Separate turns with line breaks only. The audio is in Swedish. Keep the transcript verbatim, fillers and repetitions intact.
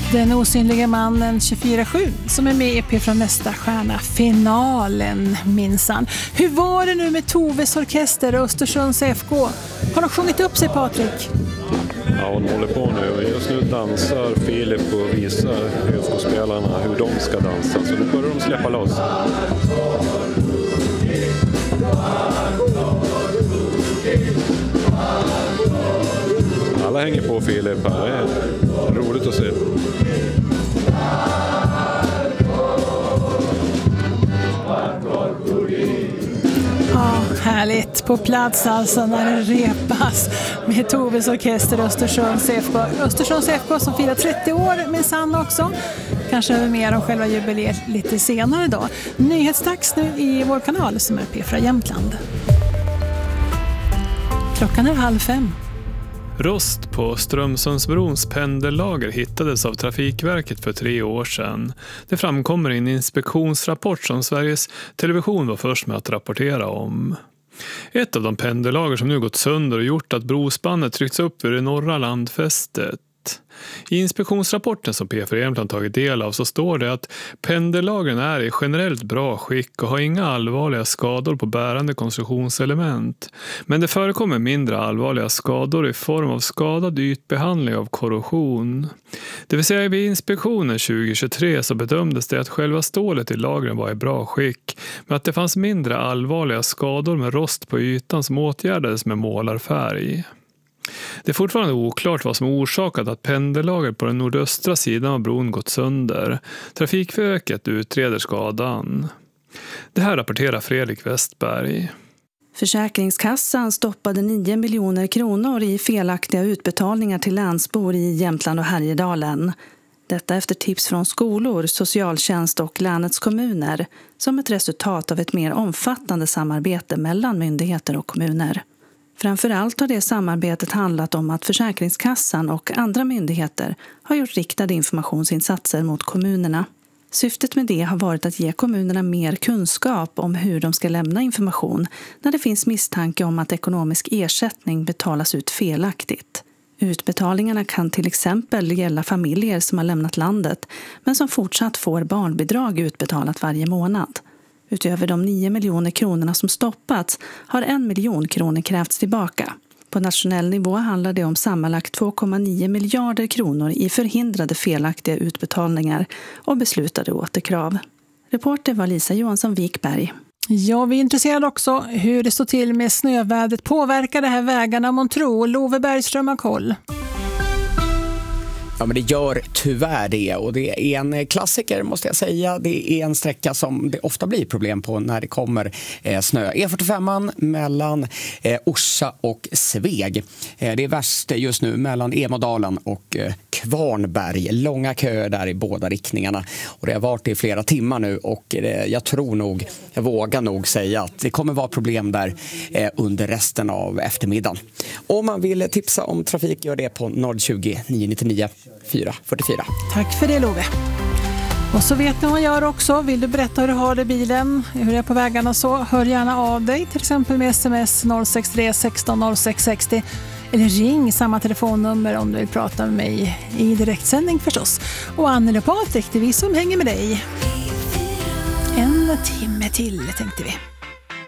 Den osynliga mannen tjugofyra sju som är med i P från nästa stjärna finalen minsann. Hur var det nu med Toves orkester och Östersunds F K? Har de sjungit upp sig, Patrik?
Ja, hon håller på nu och just nu dansar Filip och visar F K-spelarna hur de ska dansa. Så nu börjar de släppa loss. Alla hänger på Filip här. Det är roligt att se.
Ja, härligt. På plats alltså när det repas med Toves orkester Östersunds F K. Östersunds F K som firar trettio år med Sann också. Kanske över mer om själva jubileet lite senare då. Nyhetsdags nu i vår kanal som är P från Jämtland. Klockan är halv fem.
Rost på Strömsundsbrons pendellager hittades av Trafikverket för tre år sedan. Det framkommer i en inspektionsrapport som Sveriges Television var först med att rapportera om. Ett av de pendellager som nu gått sönder och gjort att brospannet tryckts upp vid det norra landfästet. I inspektionsrapporten som P fyra Jämtland tagit del av så står det att pendellagren är i generellt bra skick och har inga allvarliga skador på bärande konstruktionselement. Men det förekommer mindre allvarliga skador i form av skadad ytbehandling av korrosion. Det vill säga vid inspektionen tjugo tjugotre så bedömdes det att själva stålet i lagren var i bra skick, men att det fanns mindre allvarliga skador med rost på ytan som åtgärdades med målarfärg. Det är fortfarande oklart vad som orsakat att pendellager på den nordöstra sidan av bron gått sönder. Trafikverket utreder skadan. Det här rapporterar Fredrik Westberg.
Försäkringskassan stoppade nio miljoner kronor i felaktiga utbetalningar till länsbor i Jämtland och Härjedalen. Detta efter tips från skolor, socialtjänst och länets kommuner som ett resultat av ett mer omfattande samarbete mellan myndigheter och kommuner. Framförallt har det samarbetet handlat om att Försäkringskassan och andra myndigheter har gjort riktade informationsinsatser mot kommunerna. Syftet med det har varit att ge kommunerna mer kunskap om hur de ska lämna information när det finns misstanke om att ekonomisk ersättning betalas ut felaktigt. Utbetalningarna kan till exempel gälla familjer som har lämnat landet men som fortsatt får barnbidrag utbetalat varje månad. Utöver de nio miljoner kronorna som stoppats har en miljon kronor krävts tillbaka. På nationell nivå handlar det om sammanlagt två komma nio miljarder kronor i förhindrade felaktiga utbetalningar och beslutade återkrav. Reporter var Lisa Johansson Wikberg.
Ja, vi är intresserade också hur det står till med snövädret. Påverkar det här vägarna Montro? Love Bergström har koll.
Ja, men det gör tyvärr det, och det är en klassiker måste jag säga. Det är en sträcka som det ofta blir problem på när det kommer eh, snö. E fyrtiofem mellan eh, Orsa och Sveg. Eh, det är värst just nu mellan Emodalen och eh, Kvarnberg. Långa köer där i båda riktningarna. Och det har varit i flera timmar nu och eh, jag tror nog, jag vågar nog säga att det kommer vara problem där eh, under resten av eftermiddagen. Om man vill tipsa om trafik gör det på noll tjugo, nio nittionio, fyra fyrtiofyra.
Tack för det, Love. Och så vet ni vad man gör också. Vill du berätta hur du har det i bilen, hur det är på vägarna, så hör gärna av dig. Till exempel med sms noll sex tre sexton noll sex sextio. Eller ring samma telefonnummer om du vill prata med mig i direktsändning förstås. Och Anneli och Patrik, det är vi som hänger med dig. En timme till tänkte vi.